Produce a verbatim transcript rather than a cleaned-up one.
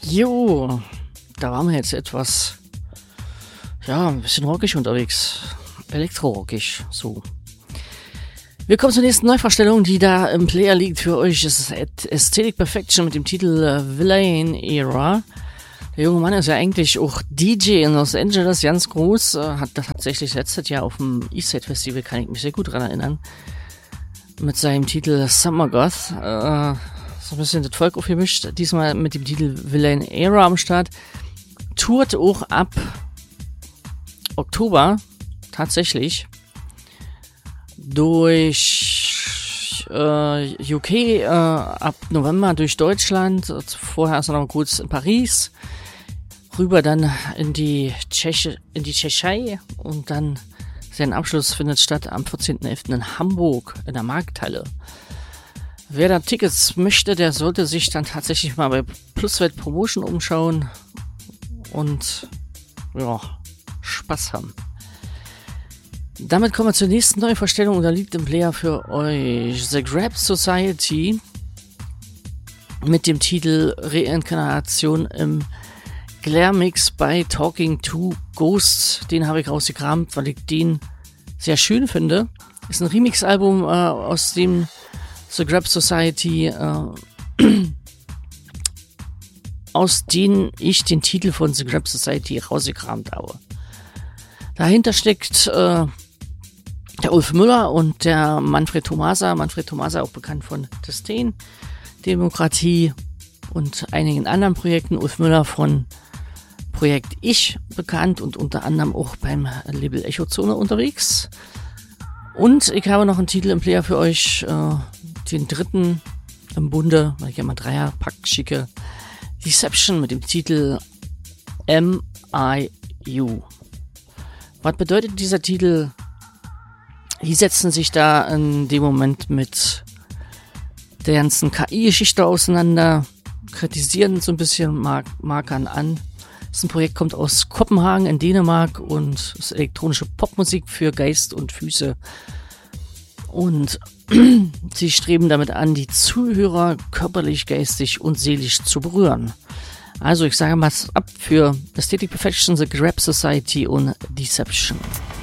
Jo, da waren wir jetzt etwas, ja, ein bisschen rockig unterwegs. Elektro-rockig, so. Wir kommen zur nächsten Neuvorstellung, die da im Player liegt für euch. Es ist Aesthetic Perfection mit dem Titel äh, Villain Era. Der junge Mann ist ja eigentlich auch D J in Los Angeles, ganz groß. Äh, hat tatsächlich letztes Jahr auf dem Eastside Festival, kann ich mich sehr gut dran erinnern, mit seinem Titel Summer Goth. Äh, so ein bisschen das Volk aufgemischt. Diesmal mit dem Titel Villain Era am Start. Tourt auch ab Oktober, tatsächlich, durch äh, U K, äh, ab November durch Deutschland, vorher ist er noch kurz in Paris, rüber dann in die Tscheche, in die Tschechei und dann sein Abschluss findet statt am vierzehnten elften in Hamburg in der Markthalle. Wer da Tickets möchte, der sollte sich dann tatsächlich mal bei Pluswelt Promotion umschauen und ja, Spaß haben. Damit kommen wir zur nächsten Neuvorstellung und da liegt im Player für euch The Grab Society mit dem Titel Reinkarnation im Glare Mix bei Talking to Ghosts. Den habe ich rausgekramt, weil ich den sehr schön finde. Ist ein Remix-Album, äh, aus dem The Grab Society, äh, aus dem ich den Titel von The Grab Society rausgekramt habe. Dahinter steckt äh, der Ulf Müller und der Manfred Tomasa. Manfred Tomasa auch bekannt von Disdain, Demokratie und einigen anderen Projekten. Ulf Müller von Projekt Ich bekannt und unter anderem auch beim Label Echozone unterwegs. Und ich habe noch einen Titel im Player für euch, äh, den dritten im Bunde, weil ich ja mal Dreierpack schicke. Deception mit dem Titel M I U. Was bedeutet dieser Titel? Die setzen sich da in dem Moment mit der ganzen K I-Geschichte auseinander, kritisieren so ein bisschen Mark- Markern an. Das ist ein Projekt, kommt aus Kopenhagen in Dänemark und ist elektronische Popmusik für Geist und Füße. Und sie streben damit an, die Zuhörer körperlich, geistig und seelisch zu berühren. Also ich sage mal ab für Aesthetic Perfection, The Grab Society und Deception.